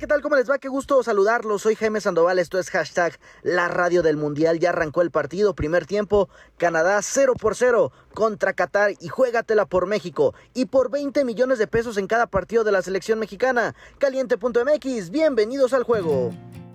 tal? ¿Cómo les va? Qué gusto saludarlos. Soy Jaime Sandoval, esto es hashtag La Radio del Mundial. Ya arrancó el partido, primer tiempo, Canadá 0-0 contra Qatar y juégatela por México y por 20 millones de pesos en cada partido de la selección mexicana. Caliente.mx, bienvenidos al juego.